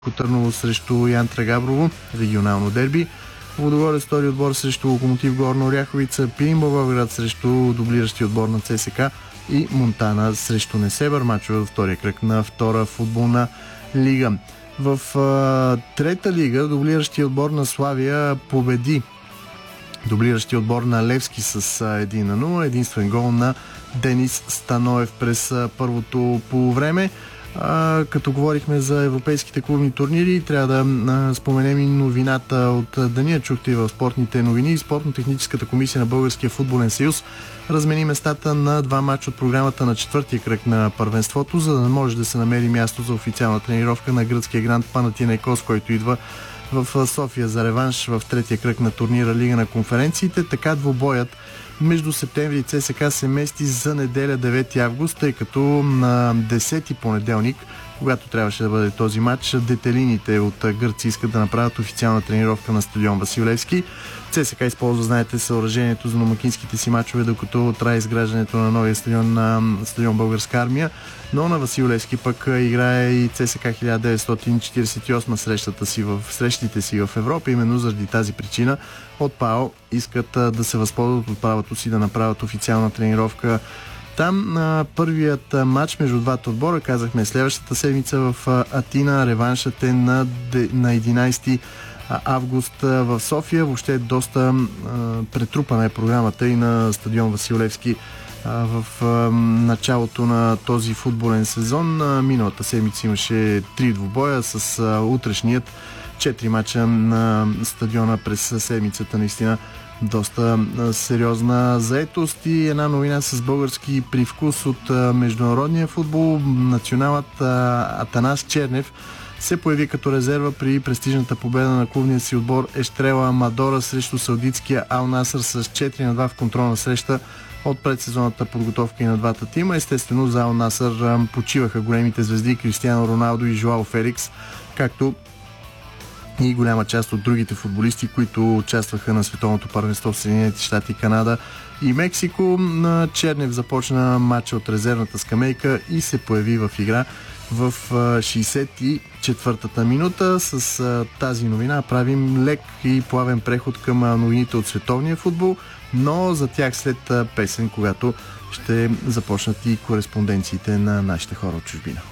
Търново срещу Янтра Габрово, регионално дерби. Лудогорец втори отбор срещу Локомотив Горна Оряховица, Пирин Благоевград срещу дублиращи отбор на ЦСК и Монтана срещу Несебър. Мачове във втория кръг на втора футболна лига. В трета лига дублиращия отбор на Славия победи дублиращия отбор на Левски с 1-0. Единствен гол на Денис Станоев през първото полувреме. Като говорихме за европейските клубни турнири, трябва да споменем и новината от деня. Чухте и в спортните новини. Спортно-техническата комисия на Българския футболен съюз размени местата на два мача от програмата на четвъртия кръг на първенството, за да може да се намери място за официална тренировка на гръцкия гранд Панатинайкос, който идва в София за реванш в третия кръг на турнира Лига на конференциите. Така двубоят между Септември и ЦСКА се мести за неделя 9 август, тъй като на 10 понеделник, когато трябваше да бъде този матч, детелините от Гърция искат да направят официална тренировка на стадион Васил Левски. ЦСКА използва, знаете, съоръжението за домакинските си мачове, докато трае изграждането на новия стадион Българска армия. Но на Васил Левски пък играе и ЦСКА 1948 срещите си в Европа. Именно заради тази причина от ПАО искат да се възползват от правото си да направят официална тренировка там. Първият матч между двата отбора, казахме, следващата седмица в Атина. Реваншът е на 11 август в София. Въобще доста претрупана е програмата и на стадион Васил Левски в началото на този футболен сезон. Миналата седмица имаше 3 двубоя с утрешният 4 мача на стадиона през седмицата. Наистина доста сериозна заетост и една новина с български привкус от международния футбол. Националът Атанас Чернев се появи като резерва при престижната победа на клубния си отбор Ещрела Амадора срещу саудитския Ал Насър с 4-2 в контролна среща от предсезонната подготовка и на двата тима. Естествено, за Ал Насър почиваха големите звезди Кристиано Роналдо и Жоао Феликс, както и голяма част от другите футболисти, които участваха на световното първенство в Съединените щати, Канада и Мексико. Чернев започна матча от резервната скамейка и се появи в игра в 64-та минута. С тази новина правим лек и плавен преход към новините от световния футбол, но за тях след песен, когато ще започнат и кореспонденциите на нашите хора от чужбина.